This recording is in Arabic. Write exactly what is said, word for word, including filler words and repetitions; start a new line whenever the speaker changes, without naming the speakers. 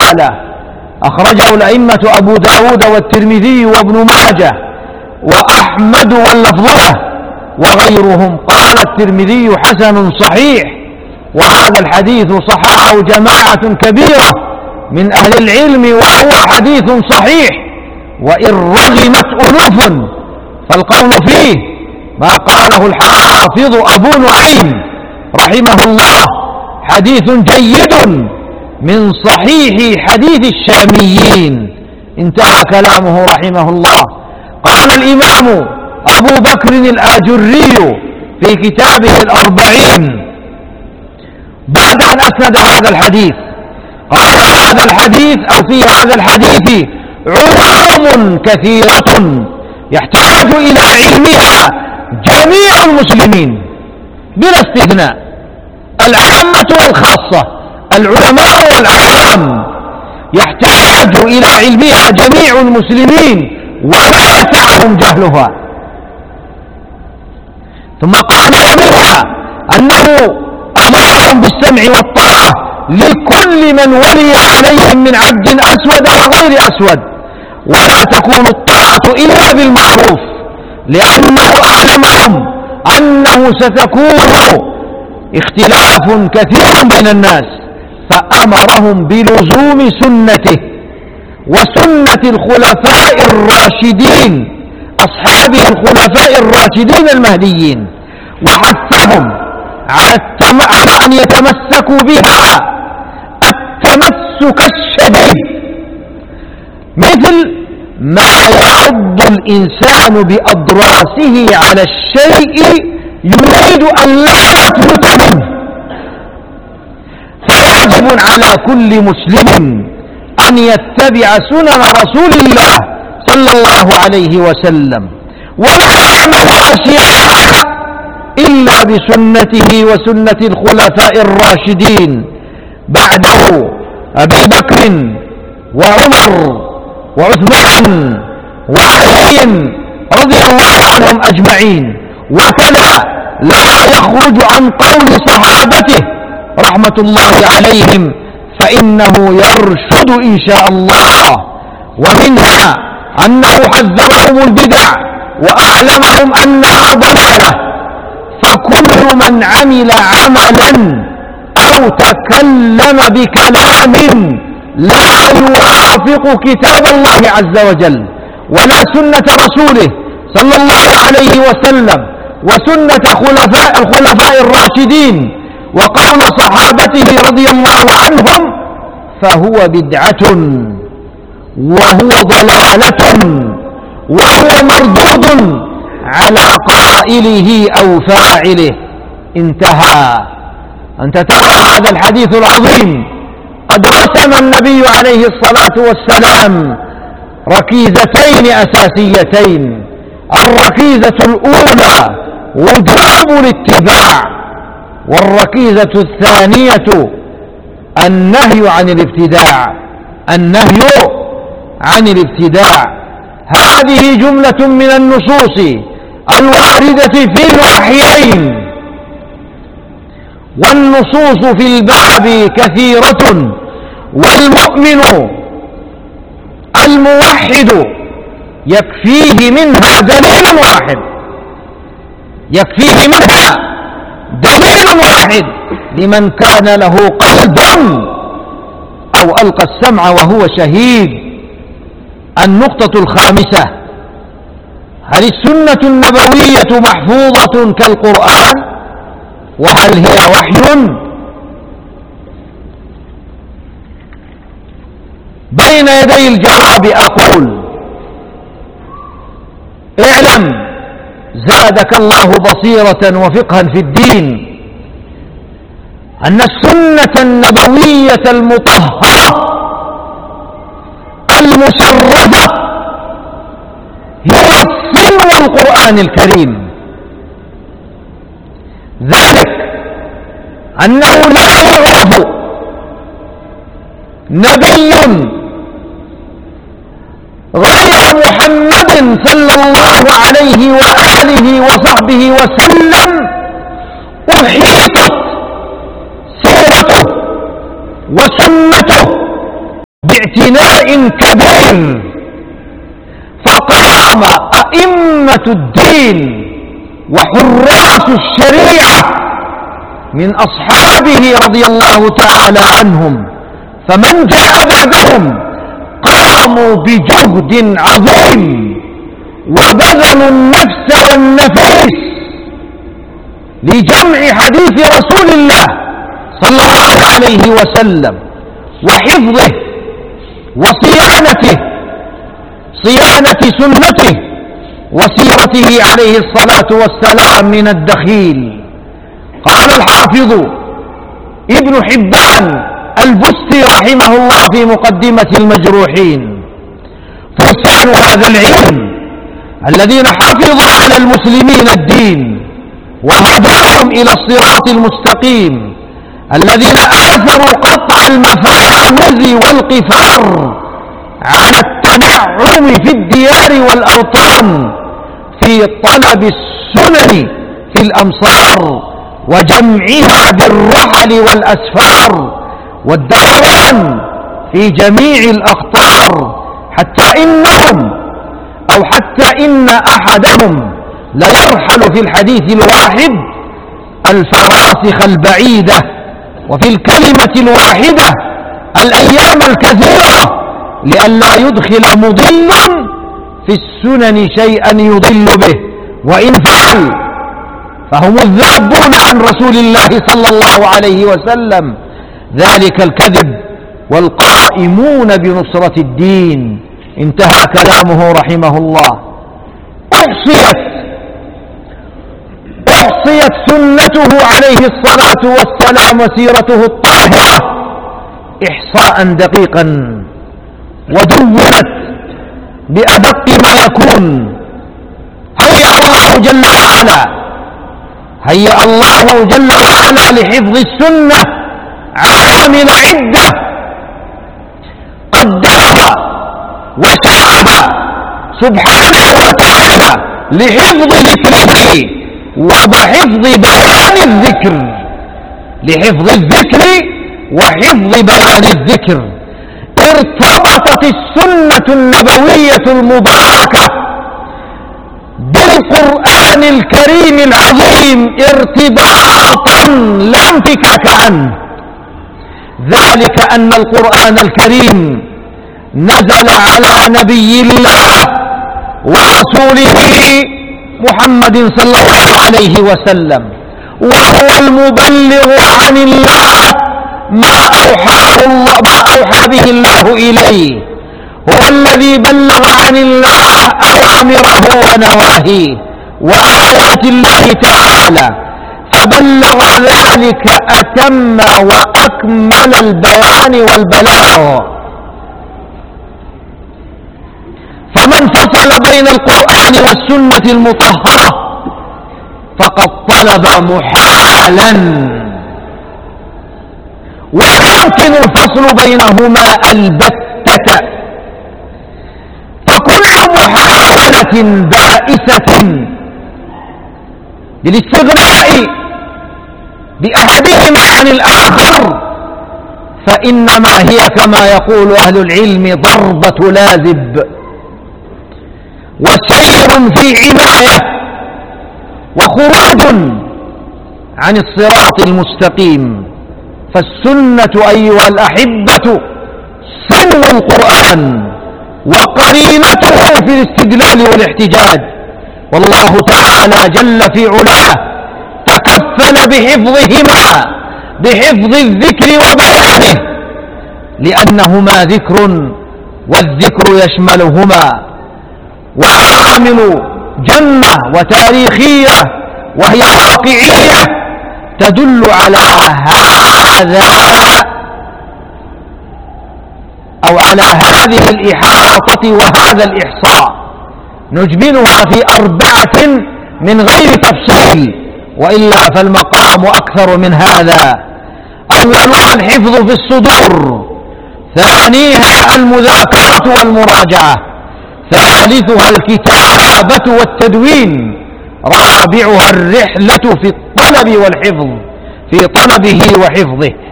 ضلالة. أخرجه الأئمة أبو داود والترمذي وابن ماجه وأحمد واللفظ له وغيرهم. قال الترمذي حسن صحيح، وهذا الحديث صححه جماعة كبيرة من أهل العلم، وهو حديث صحيح وإن رغمت ألوف، فالقول فيه ما قاله الحافظ أبو نعيم رحمه الله حديث جيد من صحيح حديث الشاميين. انتهى كلامه رحمه الله. قال الإمام أبو بكر الآجري في كتابه الأربعين بعد أن أسند هذا الحديث قال: هذا الحديث أو في هذا الحديث علوم كثيرة يحتاج إلى علمها جميع المسلمين بلا استثناء، العامة والخاصة، العلماء والعوام، يحتاج إلى علمها جميع المسلمين ولا يسعهم جهلها. ثم قال ومنها أنه أمرهم بالسمع والطاعة لكل من ولي عليهم من عبد أسود وغير أسود، ولا تكون الطاعة إلا بالمعروف، لأنه أعلمهم أنه ستكون اختلاف كثير بين الناس، فأمرهم بلزوم سنته وسنة الخلفاء الراشدين أصحابه الخلفاء الراشدين المهديين، وحثهم على أن يتمسكوا بها التمسك الشديد، مثل ما يعض الإنسان بأضراسه على الشيء يريد أن لا يثبت منه. فواجب على كل مسلم أن يتبع سنن رسول الله صلى الله عليه وسلم، ولا يعمل أشياء إلا بسنته وسنة الخلفاء الراشدين بعده أبي بكر وعمر وعثمان وعلي رضي الله عنهم أجمعين. وكذا لا يخرج عن قول صحابته رحمة الله عليهم، فإنه يرشد إن شاء الله. ومنها أنه حذرهم البدع وأعلمهم أنها ضلالة، فكل من عمل عملا أو تكلم بكلام لا يوافق كتاب الله عز وجل ولا سنة رسوله صلى الله عليه وسلم وسنة خلفاء الخلفاء الراشدين وقول صحابته رضي الله عنهم، فهو بدعة وهو ضلالة وهو مردود على قائله أو فاعله. انتهى. أنت ترى هذا الحديث العظيم قد رسم النبي عليه الصلاة والسلام ركيزتين أساسيتين. الركيزة الأولى وجوب الاتباع، والركيزة الثانية النهي عن الابتداع. النهي عن الابتداع. هذه جملة من النصوص الواردة في الوحيين، والنصوص في الباب كثيرة، والمؤمن الموحد يكفيه منها دليل واحد، يكفيه منها دليل واحد لمن كان له قلب أو ألقى السمع وهو شهيد. النقطة الخامسة: هل السنة النبوية محفوظة كالقرآن؟ وهل هي وحي؟ بين يدي الجواب أقول: اعلم زادك الله بصيرة وفقها في الدين أن السنة النبوية المطهرة المشرفة هي صلو القرآن الكريم، ذلك أنه لا يعرف نبي غير محمد صلى الله عليه وآله وصحبه وسلم أحيطت سيرته وسنته باعتناء كبير، فقام أئمة الدين وحراس الشريعة من أصحابه رضي الله تعالى عنهم فمن جاء بعدهم قاموا بجهد عظيم وبذلوا النفس والنفيس لجمع حديث رسول الله صلى الله عليه وسلم وحفظه وصيانته، صيانة سنته وسيرته عليه الصلاة والسلام من الدخيل. قال الحافظ ابن حبان البستي رحمه الله في مقدمة المجروحين: فرسان هذا العلم الذين حفظوا على المسلمين الدين وهدوهم إلى الصراط المستقيم، الذين آثروا قطع المفارز والقفار على التنعم في الديار والأوطان في طلب السنن في الأمصار وجمعها بالرحل والأسفار والدوران في جميع الأخطار، حتى إنهم أو حتى إن أحدهم ليرحل في الحديث الواحد الفراسخ البعيدة، وفي الكلمة الواحدة الأيام الكثيرة، لئلا يدخل مضل في السنن شيئا يضل به، وإن فعل فهم الذابون عن رسول الله صلى الله عليه وسلم ذلك الكذب والقائمون بنصرة الدين. انتهى كلامه رحمه الله. أحصيت أحصيت سنته عليه الصلاة والسلام وسيرته الطاهرة إحصاء دقيقا، ودونت بأدق ما يكون. هيأ الله جل وعلا هيأ الله جل وعلا لحفظ السنة عوامل عدة قدرها وسعها سبحانه وتعالى لحفظ ذكره وبحفظ بيان الذكر، لحفظ الذكر وحفظ بيان الذكر. ارتبطت السنة النبوية المباركة بالقرآن الكريم العظيم ارتباطا لا انفكاك عنه، ذلك أن القرآن الكريم نزل على نبي الله ورسوله محمد صلى الله عليه وسلم، وهو المبلغ عن الله ما أوحاه الله ما أوحى به الله إليه، هو الذي بلغ عن الله أوامره ونواهيه وآيات الله تعالى، فبلغ ذلك أتم وأكمل البيان والبلاغ. فمن فصل بين القرآن والسنة المطهرة فقد طلب محالا، ولا يمكن الفصل بينهما البتة، فكل محاولة بائسة للاستغناء بأحدهما عن الآخر فإنما هي كما يقول أهل العلم ضربة لازب وسير في عناية وخروج عن الصراط المستقيم. فالسنة أيها الأحبة سن القرآن وقرينته في الاستدلال والاحتجاج، والله تعالى جل في علاه تكفل بحفظهما بحفظ الذكر وبيانه، لأنهما ذكر والذكر يشملهما، وعوامل جمة وتاريخية وهي واقعية تدل على هذا أو على هذه الإحاطة وهذا الإحصاء، نجملها في أربعة من غير تفصيل، وإلا فالمقام أكثر من هذا. أولها الحفظ في الصدور، ثانيها المذاكرة والمراجعة، ثالثها الكتابة والتدوين، رابعها الرحلة في الطلب والحفظ في طلبه وحفظه.